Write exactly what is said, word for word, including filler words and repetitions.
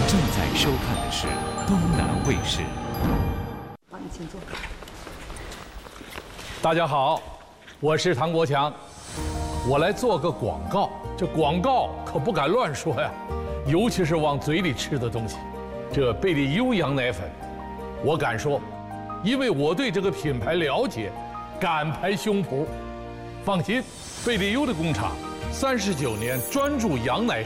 正在收看的是东南卫视。 好，你请坐。 大家好，我是唐国强，我来做个广告。这广告可不敢乱说呀，尤其是往嘴里吃的东西。这贝利优羊奶粉，我敢说，因为我对这个品牌了解，敢拍胸脯。放心，贝利优的工厂三十九年专注羊奶